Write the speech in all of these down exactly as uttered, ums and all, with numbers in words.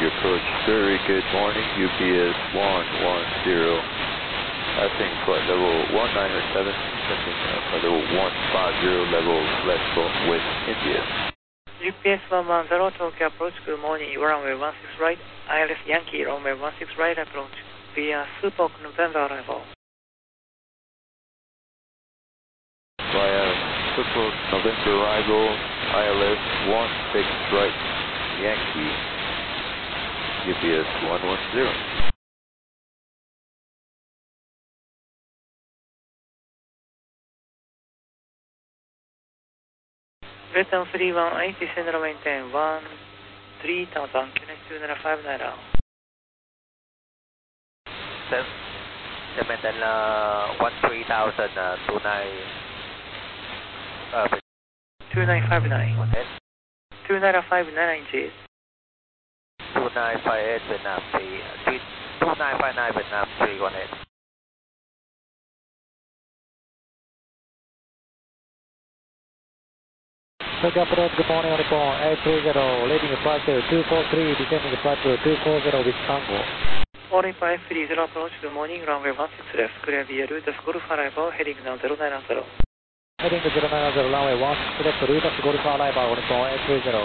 Yankee approach. Very good morning, U P S one one zero. Passing flight level one nine seven, passing uh, flight level one five zero, level left with India. U P S one one zero, Tokyo approach, good morning, runway one six right, I L S Yankee, runway one six right approach, via Supok November arrival. Via Supok November arrival, I L S one six right, Yankee, U P S one one zero. Vietnam three one eight, descend and maintain one three thousand, connect two nine five nine now. Sir, the maintain uh, one three thousand, uh, two nine, uh, two nine five nine. Go ahead. two nine five nine inches. two nine five eight Vietnam three, uh, two nine five nine Vietnam three, go ahead. Tokyo approach, good morning, Nippon eight three zero, leading flight two four three, descending flight two four zero with Tango. Orinpa F three zero approach, good morning, runway one six left, clear via route of Golf arrival, heading now zero nine zero. Heading zero nine zero, runway one six left, route of Golf arrival, Nippon eight three zero.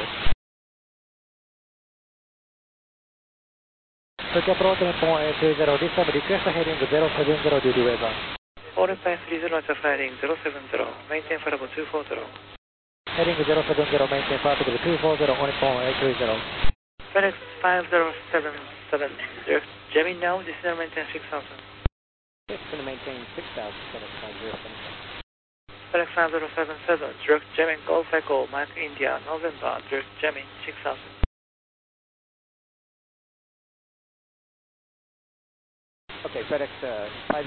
Tokyo approach, Nippon eight three zero, this time request heading zero seven zero due to weather. Orinpa F three zero, just heading zero seven zero, maintain flight level two four zero. Heading zero seven zero, maintain flight level two four zero, Nippon eight three zero. FedEx five zero seven seven, direct Gemini now, descend and maintain six thousand. Yes, going to maintain six thousand, FedEx five zero seven seven. FedEx five zero seven seven, direct Gemini Golf Echo, Mike India, November, direct Gemini six thousand. Okay, FedEx uh, five